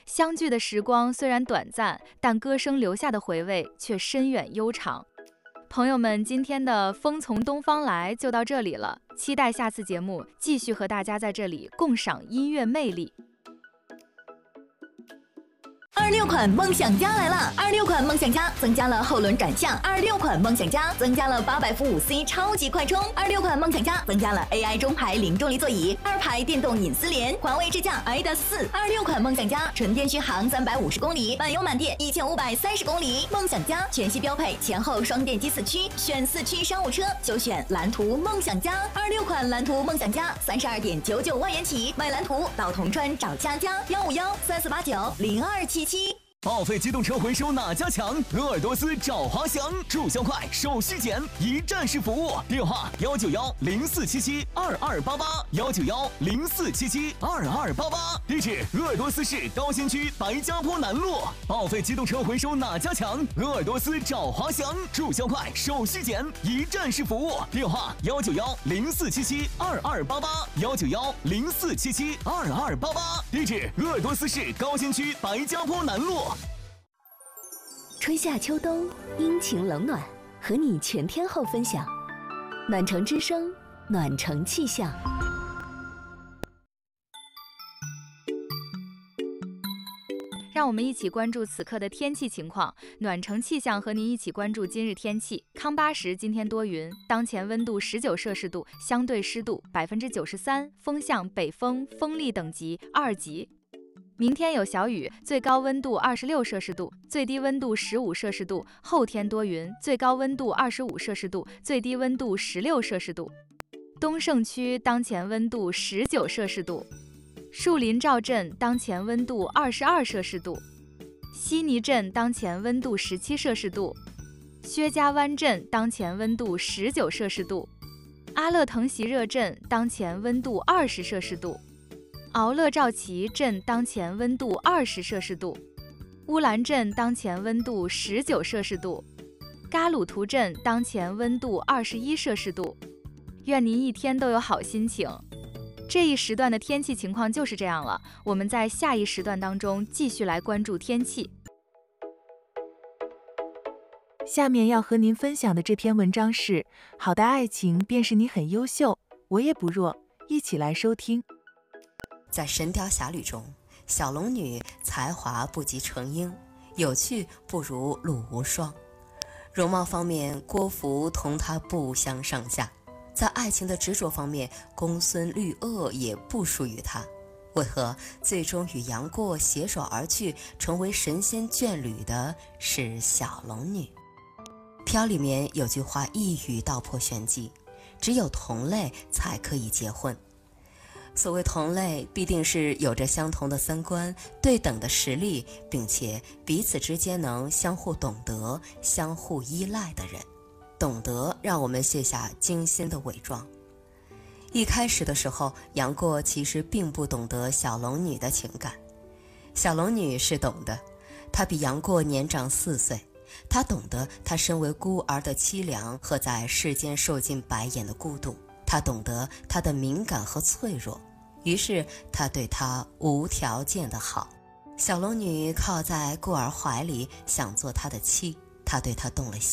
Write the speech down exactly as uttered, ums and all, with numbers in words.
相聚的时光虽然短暂，但歌声留下的回味却深远悠长。朋友们，今天的风从东方来就到这里了，期待下次节目继续和大家在这里共赏音乐魅力。 二六款梦想家来了！二六款梦想家增加了后轮转向，二六款梦想家增加了八百伏五 C 超级快充，二六款梦想家增加了 A I 中排零重力座椅，二排电动隐私帘，环卫支架 I D A 四。二六款梦想家纯电续航三百五十公里，满油满电一千五百三十公里。梦想家全系标配前后双电机四驱，选四驱商务车就选蓝图梦想家。二六款蓝图梦想家三十二点九九万元起，买蓝图到铜川找佳佳幺五幺三四八九零二七七。 报废机动车回收哪家强？鄂尔多斯找华翔，注销快，手续简，一站式服务。电话幺九幺零四七七二二八八幺九幺零四七七二二八八。地址：鄂尔多斯市高新区白家坡南路。报废机动车回收哪家强？鄂尔多斯找华翔，注销快，手续简，一站式服务。电话幺九幺零四七七二二八八幺九幺零四七七二二八八。地址：鄂尔多斯市高新区白家坡南路。 春夏秋冬，阴晴冷暖，和你全天候分享。暖城之声，暖城气象。 让我们一起关注此刻的天气情况。暖城气象和您一起关注今日天气。康巴什今天多云，当前温度十九摄氏度，相对湿度百分之九十三，风向北风，风力等级二级。明天有小雨，最高温度二十六摄氏度，最低温度十五摄氏度。后天多云，最高温度二十五摄氏度，最低温度十六摄氏度。东胜区当前温度十九摄氏度，树林赵镇当前温度二十二摄氏度，悉尼镇当前温度十七摄氏度，薛家湾镇当前温度十九摄氏度，阿勒腾席热镇当前温度二十摄氏度。敖勒赵旗镇当前温度二十摄氏度，乌兰镇当前温度十九摄氏度，嘎鲁图镇当前温度二十一摄氏度。愿您一天都有好心情。这一时段的天气情况就是这样了，我们在下一时段当中继续来关注天气。 下面要和您分享的这篇文章是：好的爱情便是你很优秀，我也不弱，一起来收听。 在《神雕侠侣》中，小龙女才华不及程英，有趣不如陆无双。容貌方面，郭芙同她不相上下；在爱情的执着方面，公孙绿萼也不输于她。为何最终与杨过携手而去，成为神仙眷侣的是小龙女？飘里面有句话一语道破玄机：只有同类才可以结婚。所谓同类，必定是有着相同的三观、对等的实力，并且彼此之间能相互懂得、相互依赖的人。懂得让我们卸下精心的伪装。一开始的时候，杨过其实并不懂得小龙女的情感，小龙女是懂的，她比杨过年长四岁，她懂得她身为孤儿的凄凉和在世间受尽白眼的孤独。他懂得他的敏感和脆弱，于是他对他无条件的好。小龙女靠在孤儿怀里，想做他的妻，他对他动了心。